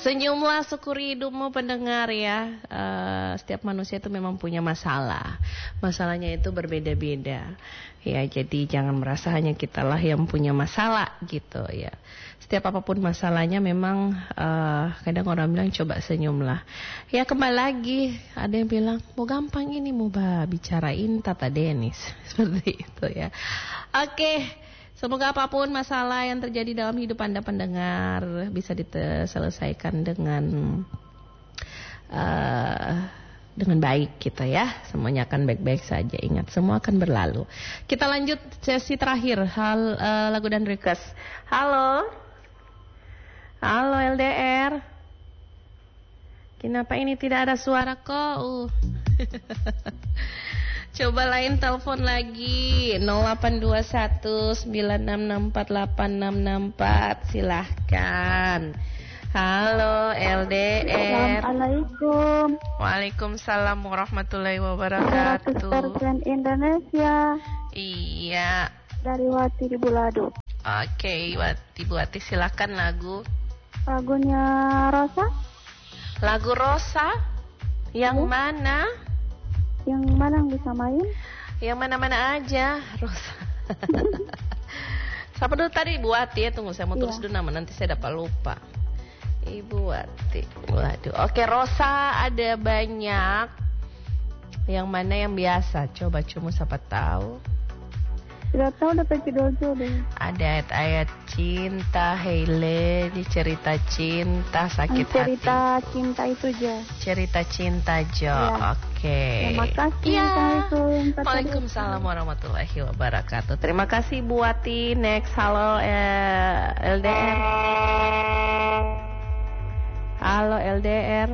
Senyumlah, syukuri hidupmu pendengar ya. Setiap manusia itu memang punya masalah. Masalahnya itu berbeda-beda. Ya, jadi jangan merasa hanya kitalah yang punya masalah gitu ya. Setiap apapun masalahnya memang kadang orang bilang coba senyumlah. Ya kembali lagi ada yang bilang mau gampang ini mau bicarain Tata Denis seperti itu ya. Oke, semoga apapun masalah yang terjadi dalam hidup Anda pendengar bisa diselesaikan dengan baik kita ya. Semuanya akan baik-baik saja. Ingat, semua akan berlalu. Kita lanjut sesi terakhir lagu dan request. Halo LDR. Kenapa ini tidak ada suara kok? Coba lain telepon lagi 082196648664. Silahkan. Halo LDR. Assalamualaikum. Waalaikumsalam warahmatullahi wabarakatuh. 100% Indonesia. Iya. Dari Wati di Bulado. Oke, Wati silahkan lagunya Rosa. Lagu Rosa? Yang mana? Yang mana yang bisa main? Yang mana-mana aja Rosa. Siapa dulu tadi? Ibu Wati ya. Tunggu saya mau tulis dulu nama, nanti saya dapat lupa. Ibu Wati. Waduh. Oke, Rosa ada banyak. Yang mana yang biasa? Coba siapa tahu. Tidak tahu dapat judul deh. Ada ayat-ayat cinta, Hele, cerita cinta, sakit cerita hati. Cerita cinta itu aja. Cerita cinta aja. Ya. Oke. Terima kasih. Ya. Waalaikumsalam warahmatullahi wabarakatuh. Terima kasih Bu Wati. Next, halo LDR. Halo LDR.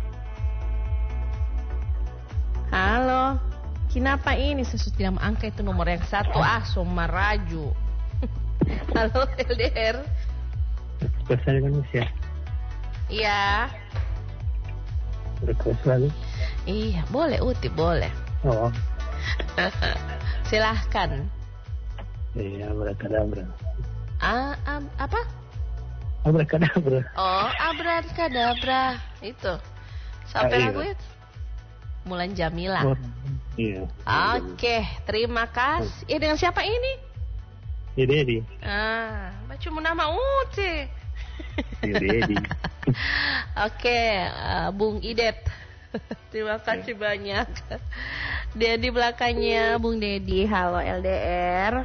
Halo. Kenapa ini sesuatu angka itu nomor yang 1 Sumaraju. Halo LDR. Bahasa Indonesia. Iya. Request lagu. Iya, boleh Uti, boleh. Oh. Silahkan. Iya, abrakadabra. Apa? Abrakadabra. Oh, abrakadabra. Itu. Sampai lagu itu. Mulan Jamila. Oh, iya. Oke, terima kasih. Dengan siapa ini? Dedi. Baca nama Uti. Dedi. Oke, Bung Idet. Terima kasih banyak. Dia di belakangnya Bung Dedi. Halo LDR.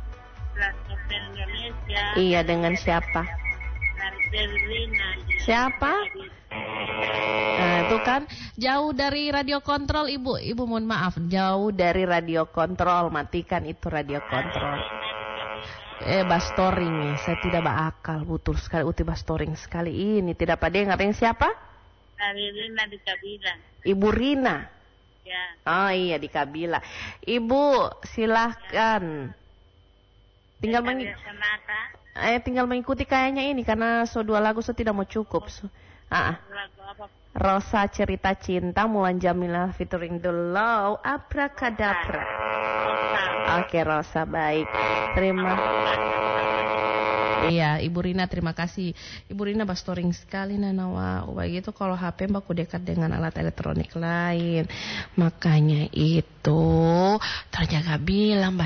Iya, dengan siapa? Siapa? Itu kan jauh dari radio kontrol Ibu. Ibu mohon maaf, jauh dari radio kontrol. Matikan itu radio kontrol. Bastoring. Saya tidak berakal. Betul sekali Uti bastoring sekali ini. Tidak pada ngapain siapa? Rina di Kabila. Ibu Rina. Ya. Oh iya di Kabila. Ibu silahkan. Tinggal mengikuti kayaknya ini karena 2 lagu saya tidak mau cukup. Rosa cerita cinta, Mulan Jamila featuring The Law, Abrakadabra. Oke Rosa, baik. Iya, Ibu Rina terima kasih. Ibu Rina bastoring sekali nanawa. Begitu kalau HP baku dekat dengan alat elektronik lain. Makanya itu terjaga bilang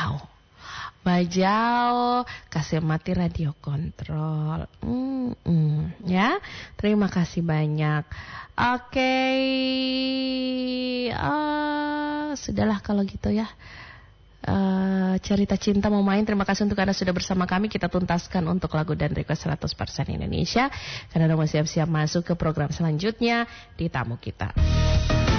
Bajau kasih mati radio kontrol. Ya, terima kasih banyak. Oke, sudahlah kalau gitu ya. Cerita cinta mau main. Terima kasih untuk Anda sudah bersama kami. Kita tuntaskan untuk lagu dan request 100% Indonesia. Karena Anda mau siap-siap masuk ke program selanjutnya di tamu kita.